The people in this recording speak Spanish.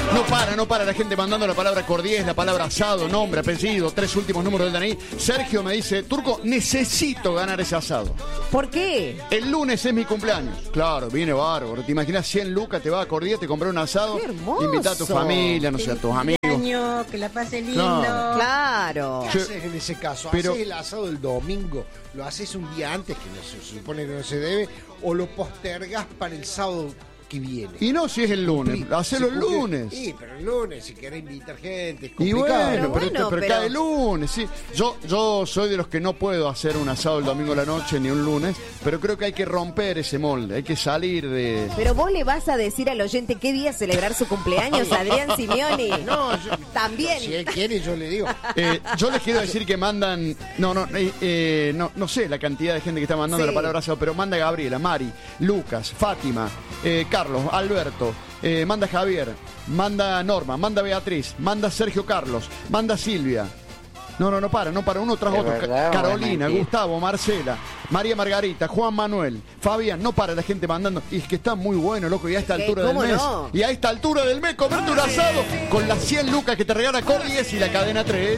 No para la gente mandando la palabra cordiés, la palabra asado, nombre, apellido, 3 últimos números del DNI. Sergio me dice, Turco, necesito ganar ese asado. ¿Por qué? El lunes es mi cumpleaños. Claro, viene bárbaro. ¿Te imaginas 100 lucas, te va a cordiés, te compré un asado? ¡Qué hermoso! Invita a tu familia, no sé, a tus amigos. Que la pase lindo. Claro. ¿Qué haces en ese caso? Pero- ¿Haces el asado el domingo? ¿Lo haces un día antes, que no se supone que no se debe? ¿O lo postergás para el sábado que viene? Y no si es el lunes, hacelo el lunes. Sí, pero el lunes, si querés invitar gente, es Y complicado. bueno, pero cae el lunes, sí. Yo soy de los que no puedo hacer un asado el domingo a la noche ni un lunes, pero creo que hay que romper ese molde, hay que salir de... Pero vos le vas a decir al oyente qué día celebrar su cumpleaños, Adrián Simeoni. No, También. Si él quiere, yo le digo. Yo les quiero decir que mandan, no sé la cantidad de gente que está mandando Sí. la palabra asado, pero manda Gabriela, Mari, Lucas, Fátima, Carlos, Alberto, manda Javier, manda Norma, manda Beatriz, manda Sergio Carlos, manda Silvia. No para, uno tras ¿De otro. verdad o Carolina, es mentira? Gustavo, Marcela, María Margarita, Juan Manuel, Fabián, no para la gente mandando. Y es que está muy bueno, loco, y a esta ¿Qué? altura del ¿Cómo mes. no? Y a esta altura del mes, comerte un asado con las 100 lucas que te regala Cordies y la cadena 3.